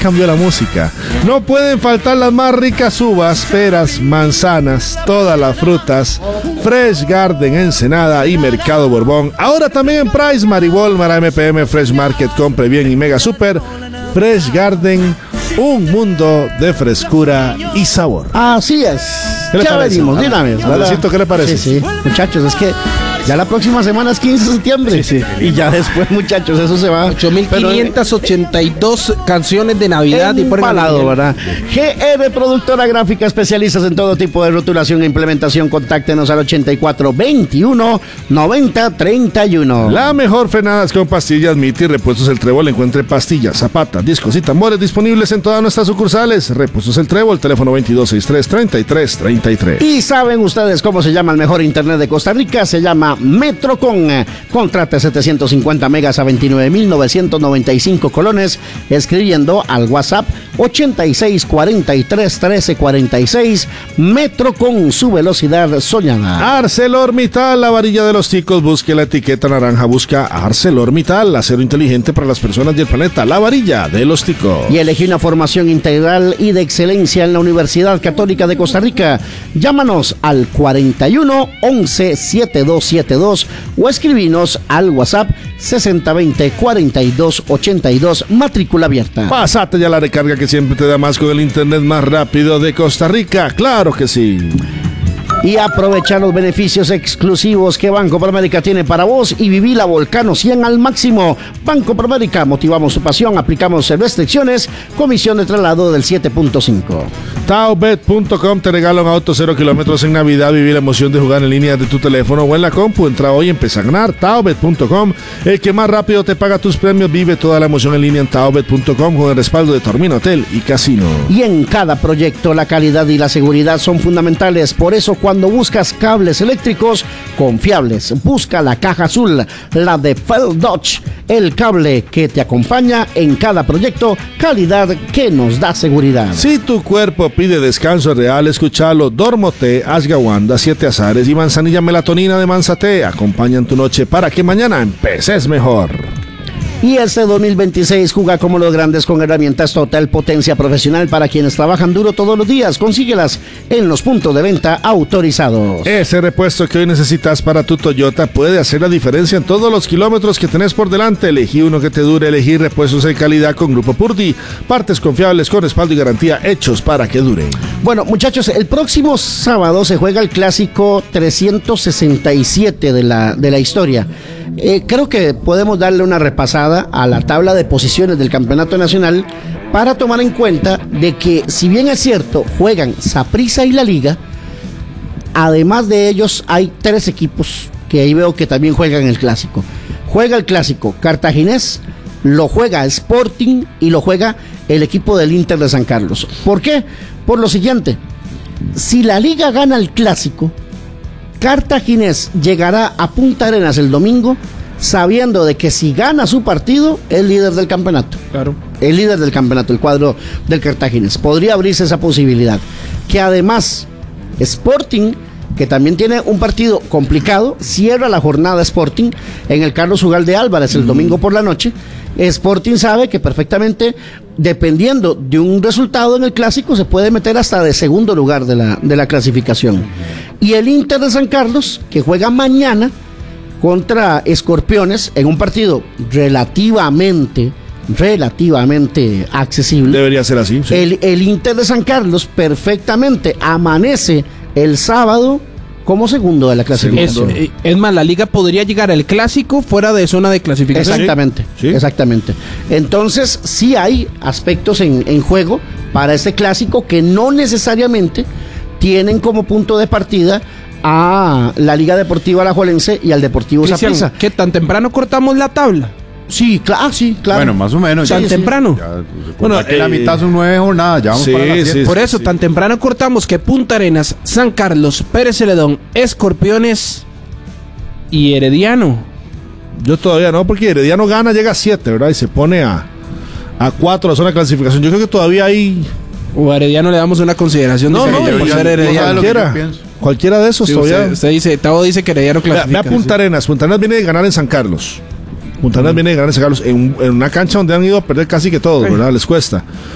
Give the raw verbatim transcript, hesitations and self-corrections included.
cambió la música. No pueden faltar las más ricas uvas, peras, manzanas, todas las frutas. Fresh Garden, Ensenada y Mercado Borbón. Ahora también en Price, Mart y Walmart, M P M, Fresh Market, Compre Bien y Mega Super. Fresh Garden, un mundo de frescura y sabor. Así es. ¿Qué le ya parece? venimos, de una vez. Andresito, ¿qué le parece? Sí, sí. Muchachos, es que ya la próxima semana es quince de septiembre. Sí, sí. Y ya después, muchachos, eso se va. ocho mil quinientas ochenta y dos canciones de Navidad. Y por palado, ¿verdad? G R Productora Gráfica, especialistas en todo tipo de rotulación e implementación. Contáctenos al ochenta y cuatro veintiuno noventa treinta y uno. La mejor frenada es con pastillas Miti. Repuestos El Trébol. Encuentre pastillas, zapatas, discos y tambores disponibles en todas nuestras sucursales. Repuestos El Trébol, teléfono veintidós sesenta y tres treinta y tres treinta y tres. ¿Y saben ustedes cómo se llama el mejor internet de Costa Rica? Se llama Metrocon. Contrate setecientos cincuenta megas a veintinueve mil novecientos noventa y cinco colones escribiendo al WhatsApp ochenta y seis cuarenta y tres trece cuarenta y seis. Metrocon, su velocidad soñada. ArcelorMittal, la varilla de los ticos. Busque la etiqueta naranja, busca ArcelorMittal, acero inteligente para las personas y el planeta, la varilla de los ticos. Y elegí una formación integral y de excelencia en la Universidad Católica de Costa Rica. Llámanos al cuarenta y uno once setenta y dos setenta y dos o escribinos al WhatsApp sesenta veinte cuarenta y dos ochenta y dos, matrícula abierta. Pásate ya la recarga que siempre te da más con el internet más rápido de Costa Rica. Claro que sí. Y aprovecha los beneficios exclusivos que Banco Pramérica tiene para vos y viví la Volcano cien al máximo. Banco Pramérica, motivamos tu pasión, aplicamos restricciones, comisión de traslado del siete punto cinco. Taobet punto com te regala un auto cero kilómetros en Navidad. Viví la emoción de jugar en línea de tu teléfono o en la compu. Entra hoy y empieza a ganar. Taobet punto com, el que más rápido te paga tus premios. Vive toda la emoción en línea en Taobet punto com con el respaldo de Tormino Hotel y Casino. Y en cada proyecto la calidad y la seguridad son fundamentales. Por eso cuando buscas cables eléctricos confiables, busca la caja azul, la de Fell Dodge, el cable que te acompaña en cada proyecto, calidad que nos da seguridad. Si tu cuerpo pide descanso real, escúchalo. Dormote, Ashgawanda, Siete Azares y Manzanilla Melatonina de Manzate acompañan tu noche para que mañana empeces mejor. Y este dos mil veintiséis juega como los grandes con herramientas Total Potencia Profesional para quienes trabajan duro todos los días. Consíguelas en los puntos de venta autorizados. Ese repuesto que hoy necesitas para tu Toyota puede hacer la diferencia en todos los kilómetros que tenés por delante. Elegí uno que te dure, elegí repuestos de calidad con Grupo Purdy. Partes confiables con respaldo y garantía hechos para que duren. Bueno, muchachos, el próximo sábado se juega el clásico trescientos sesenta y siete de la, de la historia. Eh, creo que podemos darle una repasada a la tabla de posiciones del campeonato nacional para tomar en cuenta de que, si bien es cierto, juegan Saprissa y la Liga, además de ellos hay tres equipos que ahí veo que también juegan el clásico. Juega el clásico Cartaginés, lo juega Sporting y lo juega el equipo del Inter de San Carlos. ¿Por qué? Por lo siguiente: si la Liga gana el clásico, Cartaginés llegará a Punta Arenas el domingo sabiendo de que si gana su partido es líder del campeonato. Claro. El líder del campeonato, el cuadro del Cartaginés. Podría abrirse esa posibilidad. Que además Sporting, que también tiene un partido complicado, cierra la jornada Sporting en el Carlos Ugalde Álvarez el mm. domingo por la noche. Sporting sabe que perfectamente, dependiendo de un resultado en el clásico, se puede meter hasta de segundo lugar de la, de la clasificación. Y el Inter de San Carlos, que juega mañana contra Escorpiones en un partido relativamente relativamente accesible. Debería ser así, sí. el, el Inter de San Carlos perfectamente amanece el sábado como segundo de la clasificación. Es, es más, la liga podría llegar al clásico fuera de zona de clasificación. Exactamente, ¿Sí? exactamente. Entonces sí hay aspectos en, en juego para este clásico que no necesariamente tienen como punto de partida a la Liga Deportiva Alajuelense y al Deportivo Saprissa. ¿Qué tan temprano cortamos la tabla? Sí, claro, sí, claro. Bueno, más o menos. ¿Tan ya, temprano? Ya, bueno, que eh, la mitad son nueve jornadas, ya vamos sí, para las siete. sí, Por sí, eso, sí. tan temprano cortamos que Punta Arenas, San Carlos, Pérez Celedón, Escorpiones y Herediano. Yo todavía no, porque Herediano gana, llega a siete, ¿verdad? Y se pone a, a cuatro la zona de clasificación. Yo creo que todavía hay... O a Herediano le damos una consideración No, diferente no, por ya- ser ya- Herediano. lo que yo Cualquiera, pienso. cualquiera de esos Sí, todavía... usted, usted dice, Tavo dice que Herediano Vea, clasifica. vea Punta sí. Arenas. Punta Arenas viene de ganar en San Carlos. Punta Arenas viene de ganar en San Carlos en, en una cancha donde han ido a perder casi que todo, ¿verdad? Les cuesta.